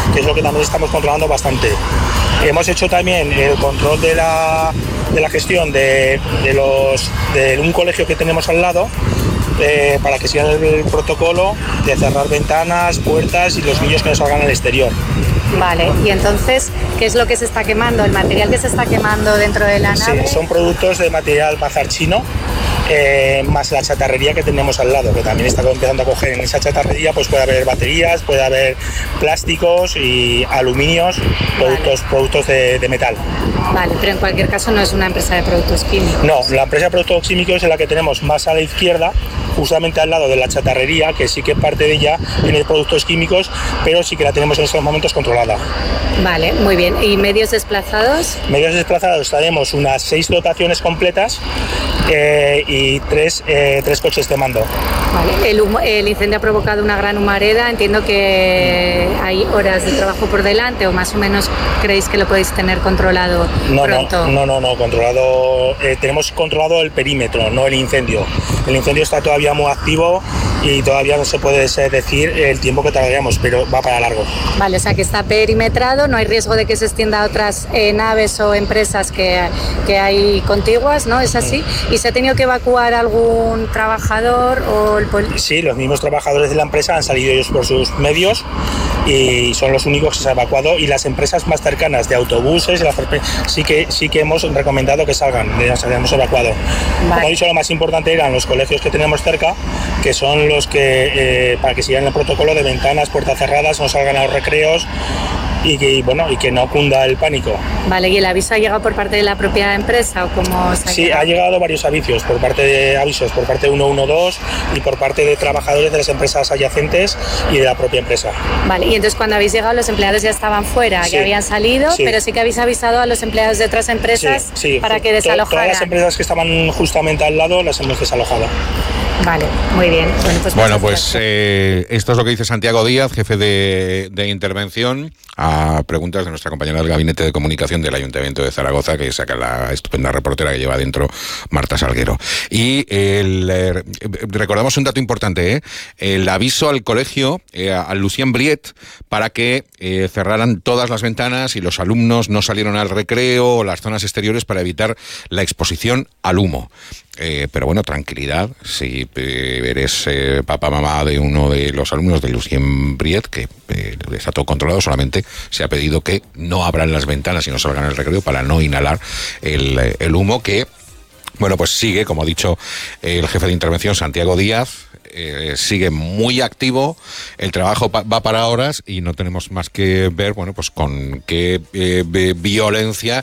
que es lo que también estamos controlando bastante. Hemos hecho también el control de la gestión de un colegio que tenemos al lado, para que sigan el protocolo de cerrar ventanas, puertas y los niños que no salgan al exterior. Vale, y entonces, ¿qué es lo que se está quemando? ¿El material que se está quemando dentro de la nave? Sí, son productos de material bazar chino, más la chatarrería que tenemos al lado, que también está empezando a coger. En esa chatarrería pues puede haber baterías, puede haber plásticos y aluminios, productos de metal. Vale, pero en cualquier caso no es una empresa de productos químicos. No, la empresa de productos químicos es la que tenemos más a la izquierda, justamente al lado de la chatarrería, que sí que parte de ella tiene productos químicos, pero sí que la tenemos en estos momentos controlada. Vale, muy bien. ¿Y medios desplazados? Medios desplazados tenemos unas 6 dotaciones completas y 3 coches de mando. Vale. El incendio ha provocado una gran humareda. Entiendo que hay horas de trabajo por delante, o más o menos creéis que lo podéis tener controlado pronto. No, controlado. Tenemos controlado el perímetro, no el incendio. El incendio está todavía muy activo y todavía no se puede decir el tiempo que tardaríamos, pero va para largo. Vale, o sea que está perimetrado, no hay riesgo de que se extienda a otras naves o empresas que hay contiguas, ¿no? ¿Es así? ¿Y se ha tenido que evacuar algún trabajador o el Sí, los mismos trabajadores de la empresa han salido ellos por sus medios y son los únicos que se han evacuado, y las empresas más cercanas de autobuses sí que hemos recomendado que salgan, las habíamos evacuado. Vale. Como he dicho, lo más importante eran los colegios que tenemos cerca, que son los que para que sigan el protocolo de ventanas, puertas cerradas, no salgan a los recreos y que no cunda el pánico. Vale, ¿y el aviso ha llegado por parte de la propia empresa o cómo se ha Sí, ha llegado varios avisos por parte de 112 y por parte de trabajadores de las empresas adyacentes y de la propia empresa. Vale, y entonces cuando habéis llegado los empleados ya estaban fuera, ya habían salido, pero sí que habéis avisado a los empleados de otras empresas para que desalojaran. Todas las empresas que estaban justamente al lado las hemos desalojado. Vale, muy bien. Bueno, pues esto es lo que dice Santiago Díaz, jefe de intervención, a preguntas de nuestra compañera del Gabinete de Comunicación del Ayuntamiento de Zaragoza, que saca la estupenda reportera que lleva dentro, Marta Salguero. Y recordamos un dato importante, el aviso al colegio, al Lucien Briet, para que cerraran todas las ventanas y los alumnos no salieron al recreo o las zonas exteriores para evitar la exposición al humo. Pero bueno, tranquilidad, si eres papá, mamá de uno de los alumnos de Lucien Briet, que está todo controlado, solamente se ha pedido que no abran las ventanas y no salgan al recreo para no inhalar el humo que, bueno, pues sigue, como ha dicho el jefe de intervención, Santiago Díaz, sigue muy activo, el trabajo va para horas y no tenemos más que ver, bueno, pues con qué violencia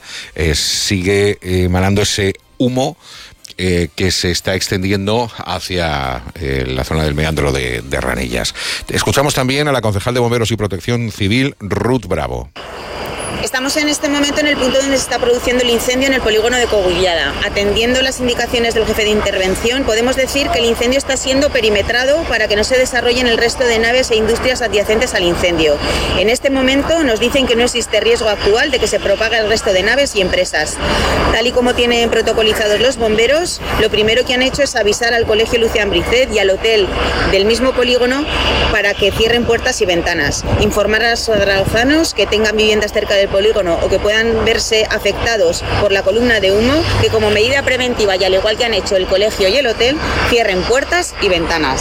sigue emanando ese humo que se está extendiendo hacia la zona del meandro de Ranillas. Escuchamos también a la concejal de Bomberos y Protección Civil, Ruth Bravo. Estamos en este momento en el punto donde se está produciendo el incendio en el polígono de Cogullada. Atendiendo las indicaciones del jefe de intervención, podemos decir que el incendio está siendo perimetrado para que no se desarrollen el resto de naves e industrias adyacentes al incendio. En este momento nos dicen que no existe riesgo actual de que se propague el resto de naves y empresas. Tal y como tienen protocolizados los bomberos, lo primero que han hecho es avisar al Colegio Lucien Briet y al hotel del mismo polígono para que cierren puertas y ventanas. Informar a los zaragozanos que tengan viviendas cerca del polígono o que puedan verse afectados por la columna de humo, que como medida preventiva y al igual que han hecho el colegio y el hotel, cierren puertas y ventanas.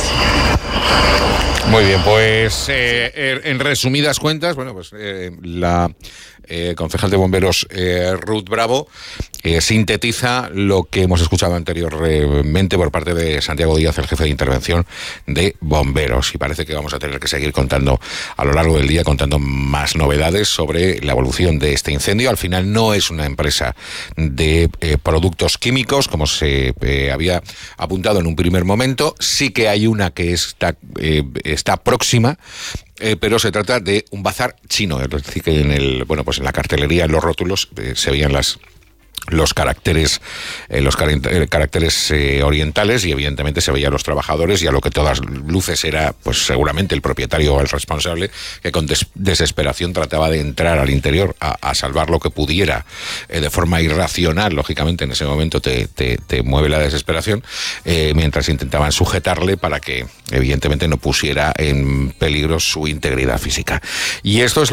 Muy bien, pues en resumidas cuentas, bueno, pues la concejal de bomberos Ruth Bravo sintetiza lo que hemos escuchado anteriormente por parte de Santiago Díaz, el jefe de intervención de bomberos, y parece que vamos a tener que seguir contando a lo largo del día, contando más novedades sobre la evolución de este incendio. Al final no es una empresa de productos químicos como se había apuntado en un primer momento, sí que hay una que está próxima, pero se trata de un bazar chino, es decir, que en la cartelería, en los rótulos, se veían los caracteres orientales, y evidentemente se veían los trabajadores, y a lo que todas luces era pues seguramente el propietario o el responsable, que con desesperación trataba de entrar al interior a salvar lo que pudiera, de forma irracional. Lógicamente en ese momento te mueve la desesperación, mientras intentaban sujetarle para que evidentemente no pusiera en peligro su integridad física. Y esto es